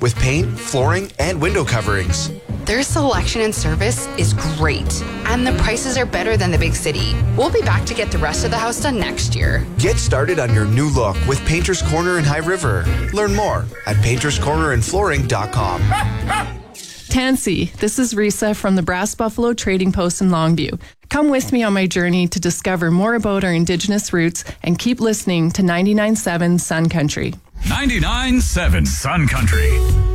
with paint, flooring, and window coverings. Their selection and service is great, and the prices are better than the big city. We'll be back to get the rest of the house done next year. Get started on your new look with Painter's Corner in High River. Learn more at painterscornerandflooring.com. Tansy, this is Risa from the Brass Buffalo Trading Post in Longview. Come with me on my journey to discover more about our Indigenous roots and keep listening to 99.7 Sun Country. 99.7 Sun Country.